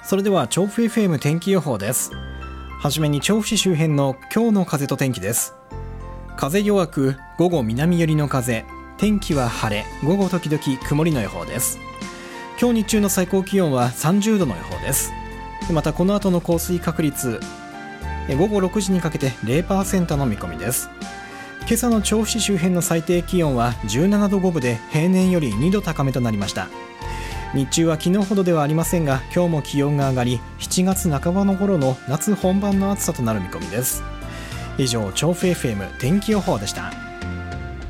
それでは調布 FM 天気予報です。はじめに調布市周辺の今日の風と天気です。風弱く、午後南寄りの風、天気は晴れ、午後時々曇りの予報です。今日日中の最高気温は30度の予報です。またこの後の降水確率、午後6時にかけて 0% の見込みです。今朝の調布市周辺の最低気温は17度5分で平年より2度高めとなりました。日中は昨日ほどではありませんが、今日も気温が上がり、7月半ばの頃の夏本番の暑さとなる見込みです。以上、調布 FM 天気予報でした。